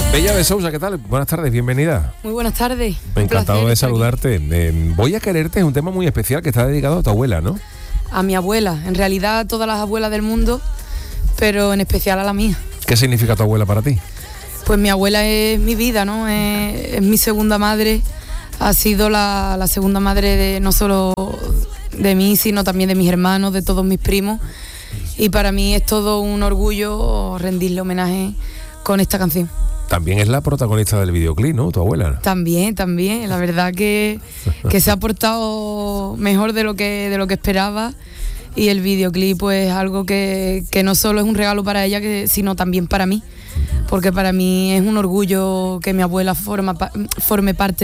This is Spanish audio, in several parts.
Bella de Sousa, ¿qué tal? Buenas tardes, bienvenida. Muy buenas tardes. Encantado de saludarte. Voy a quererte es un tema muy especial que está dedicado a tu abuela, ¿no? A mi abuela, en realidad a todas las abuelas del mundo, pero en especial a la mía. ¿Qué significa tu abuela para ti? Pues mi abuela es mi vida, ¿no? Es mi segunda madre, ha sido la segunda madre de no solo de mí, sino también de mis hermanos, de todos mis primos. Y para mí es todo un orgullo rendirle homenaje con esta canción. También es la protagonista del videoclip, ¿no? Tu abuela. También. La verdad que se ha portado mejor de lo que esperaba. Y el videoclip pues es algo que no solo es un regalo para ella, sino también para mí. Porque para mí es un orgullo que mi abuela forme parte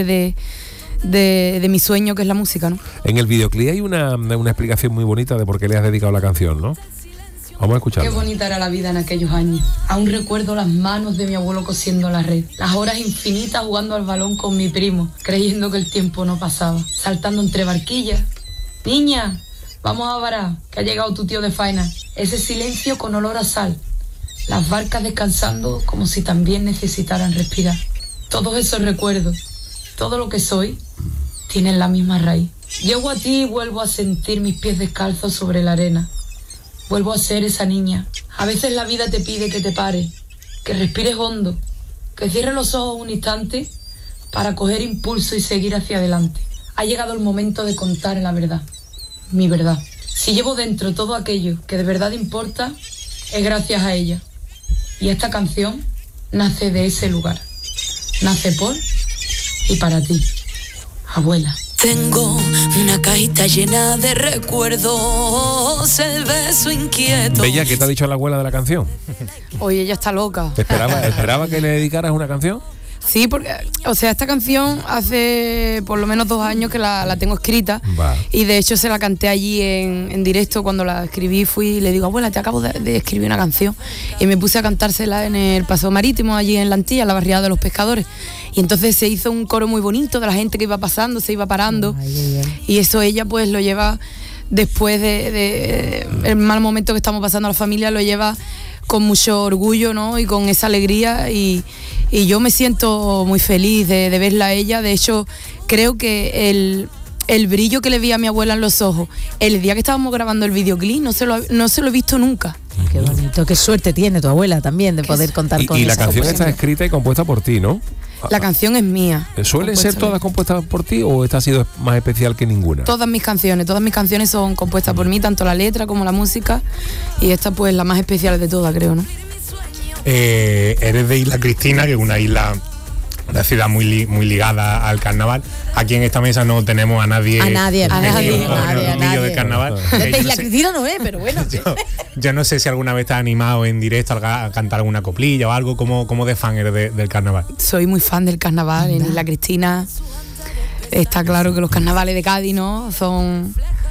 de mi sueño, que es la música, ¿no? En el videoclip hay una explicación muy bonita de por qué le has dedicado la canción, ¿no? Vamos a escucharla. Qué bonita era la vida en aquellos años. Aún recuerdo las manos de mi abuelo cosiendo la red, las horas infinitas jugando al balón con mi primo, creyendo que el tiempo no pasaba, saltando entre barquillas. Niña, vamos a varar, que ha llegado tu tío de faena. Ese silencio con olor a sal, las barcas descansando como si también necesitaran respirar. Todos esos recuerdos, todo lo que soy, tienen la misma raíz. Llego a ti y vuelvo a sentir mis pies descalzos sobre la arena. Vuelvo a ser esa niña. A veces la vida te pide que te pares, que respires hondo, que cierres los ojos un instante para coger impulso y seguir hacia adelante. Ha llegado el momento de contar la verdad, mi verdad. Si llevo dentro todo aquello que de verdad importa, es gracias a ella. Y esta canción nace de ese lugar. Nace por y para ti, abuela. Tengo una cajita llena de recuerdos, el beso inquieto. Bella, ¿qué te ha dicho la abuela de la canción? Oye, ella está loca. ¿Esperaba que le dedicaras una canción? Sí, porque, o sea, esta canción hace por lo menos 2 años que la tengo escrita. Va. Y de hecho se la canté allí en directo. Cuando la escribí fui y le digo, abuela, te acabo de escribir una canción. Y me puse a cantársela en el Paseo Marítimo, allí en La Antilla, la barriada de los pescadores. Y entonces se hizo un coro muy bonito de la gente que iba pasando, se iba parando. Y eso ella pues lo lleva, después de el mal momento que estamos pasando a la familia, lo lleva con mucho orgullo, ¿no? Y con esa alegría, y yo me siento muy feliz de verla a ella. De hecho, creo que el brillo que le vi a mi abuela en los ojos el día que estábamos grabando el videoclip no se lo he visto nunca. Qué bonito, qué suerte tiene tu abuela también de poder contar con ella. Y la canción está escrita y compuesta por ti, ¿no? La canción es mía. ¿Suelen ser todas compuestas por ti o esta ha sido más especial que ninguna? Todas mis canciones son compuestas por mí, tanto la letra como la música, y esta pues la más especial de todas, creo, ¿no? Eres de Isla Cristina, que es una isla, una ciudad muy ligada al carnaval. Aquí en esta mesa no tenemos a nadie. A nadie. De carnaval. De Isla Cristina no es, pero bueno. Yo no sé si alguna vez te has animado en directo a cantar alguna coplilla o algo. ¿Cómo de fan eres del carnaval? Soy muy fan del carnaval. En Isla Cristina está claro que los carnavales de Cádiz, ¿no?, son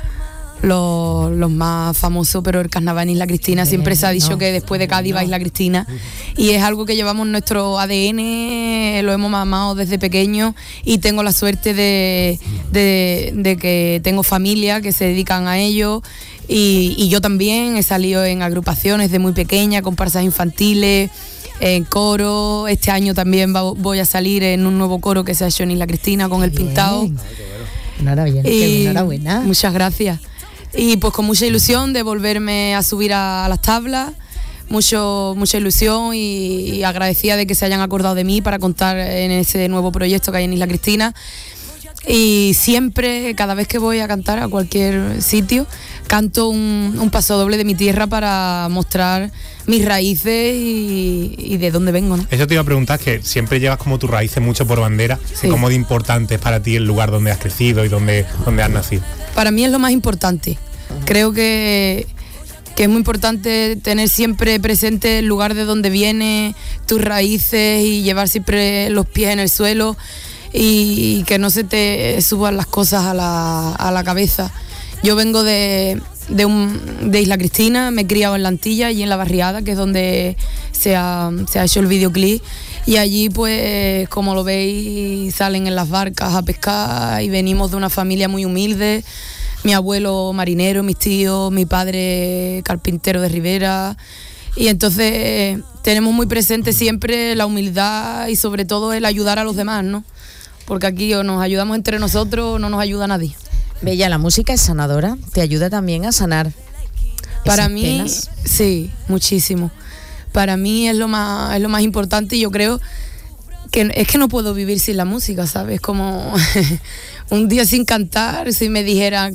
los más famosos, pero el carnaval en Isla Cristina siempre se ha dicho que después de Cádiz va Isla Cristina, y es algo que llevamos en nuestro ADN, lo hemos mamado desde pequeño, y tengo la suerte de que tengo familia que se dedican a ello, y yo también he salido en agrupaciones de muy pequeña, comparsas infantiles, en coro. Este año también voy a salir en un nuevo coro que se ha hecho en Isla Cristina con El Pintado. Enhorabuena. Muchas gracias. Y pues con mucha ilusión de volverme a subir a las tablas, mucha ilusión y agradecida de que se hayan acordado de mí para contar en ese nuevo proyecto que hay en Isla Cristina. Y siempre, cada vez que voy a cantar a cualquier sitio, canto un paso doble de mi tierra para mostrar mis raíces y de dónde vengo, ¿no? Eso te iba a preguntar, que siempre llevas como tus raíces mucho por bandera, sí. ¿Cómo de importante es para ti el lugar donde has crecido y donde has nacido? Para mí es lo más importante. Creo que es muy importante tener siempre presente el lugar de donde vienes, tus raíces, y llevar siempre los pies en el suelo y que no se te suban las cosas a la cabeza. Yo vengo de Isla Cristina, me he criado en La Antilla y en La Barriada, que es donde se ha hecho el videoclip, y allí pues, como lo veis, salen en las barcas a pescar, y venimos de una familia muy humilde. Mi abuelo marinero, mis tíos, mi padre carpintero de Ribera, y entonces tenemos muy presente siempre la humildad y sobre todo el ayudar a los demás, ¿no? Porque aquí o nos ayudamos entre nosotros o no nos ayuda nadie. Bella, la música es sanadora, te ayuda también a sanar. Para esas mí, penas. sí, muchísimo. Para mí es lo más importante y yo creo que es que no puedo vivir sin la música, ¿sabes? Como un día sin cantar, si me dijeran